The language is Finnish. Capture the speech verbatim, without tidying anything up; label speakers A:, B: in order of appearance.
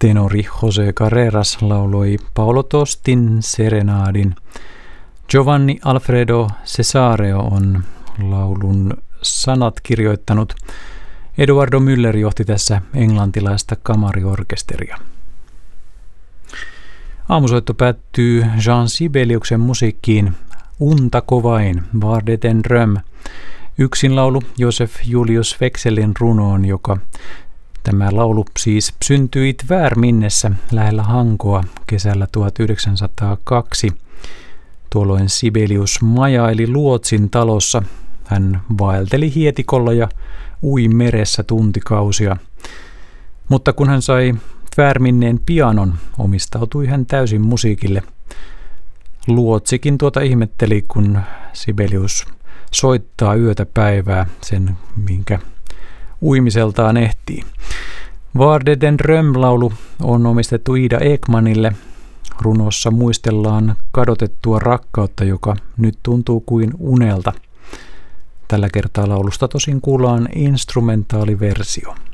A: Tenori José Carreras lauloi Paolo Tostin serenaadin. Giovanni Alfredo Cesareo on laulun sanat kirjoittanut. Eduardo Müller johti tässä englantilaista kamariorkesteria. Aamusoitto päättyy Jean Sibeliuksen musiikkiin Untako vain, Var det en dröm. Yksin laulu Josef Julius Wechselin runoon, joka tämä laulu siis syntyi Tvärminnessä lähellä Hankoa kesällä tuhatyhdeksänsataakaksi. Tuolloin Sibelius majaili luotsin talossa. Hän vaelteli hietikolla ja ui meressä tuntikausia. Mutta kun hän sai Tvärminneen pianon, omistautui hän täysin musiikille. Luotsikin tuota ihmetteli, kun Sibelius soittaa yötä päivää sen, minkä uimiseltaan ehtii. Var det en dröm-laulu on omistettu Ida Ekmanille. Runossa muistellaan kadotettua rakkautta, joka nyt tuntuu kuin unelta. Tällä kertaa laulusta tosin kuullaan instrumentaaliversio.